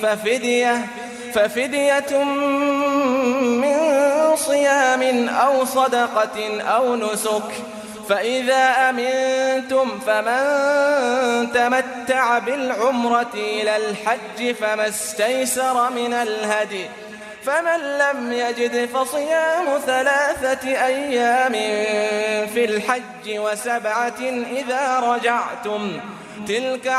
ففدية من صيام أو صدقة أو نسك، فإذا أمنتم فمن تمتع بالعمرة إلى الحج فما استيسر من الهدي، فمن لم يجد فصيام 3 أيام في الحج و7 إذا رجعتم، تلك